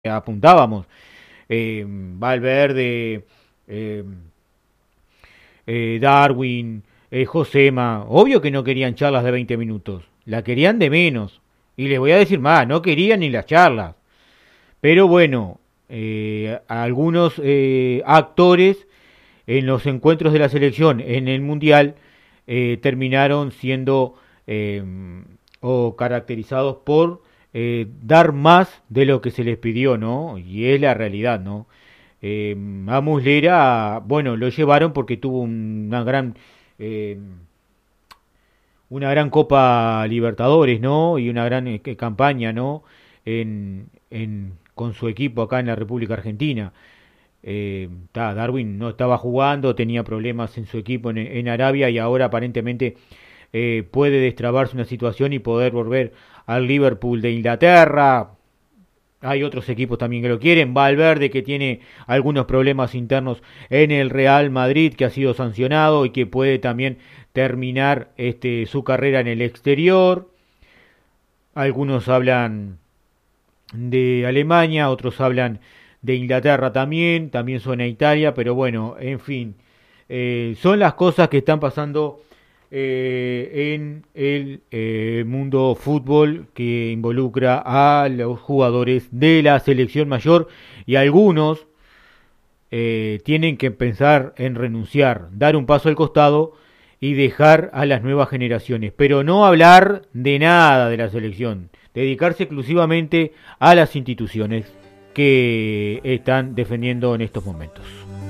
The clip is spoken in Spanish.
apuntábamos. Valverde, eh, Darwin, Josema, obvio que no querían charlas de 20 minutos, la querían de menos. Y les voy a decir más, no querían ni las charlas. Pero bueno, algunos actores en los encuentros de la selección en el Mundial terminaron siendo eh, o caracterizados por dar más de lo que se les pidió, ¿no? Y es la realidad, ¿no? A Muslera, bueno, lo llevaron porque tuvo eh, una gran Copa Libertadores, ¿no? Y una gran campaña, ¿no? Con su equipo acá en la República Argentina. Darwin no estaba jugando, tenía problemas en su equipo en Arabia y ahora aparentemente puede destrabarse una situación y poder volver al Liverpool de Inglaterra. Hay otros equipos también que lo quieren. Valverde, que tiene algunos problemas internos en el Real Madrid, que ha sido sancionado y que puede también terminar su carrera en el exterior. Algunos hablan de Alemania, otros hablan de Inglaterra también, también suena a Italia, pero bueno, en fin, son las cosas que están pasando en el mundo fútbol que involucra a los jugadores de la selección mayor y algunos tienen que pensar en renunciar, dar un paso al costado y dejar a las nuevas generaciones, pero no hablar de nada de la selección, dedicarse exclusivamente a las instituciones que están defendiendo en estos momentos.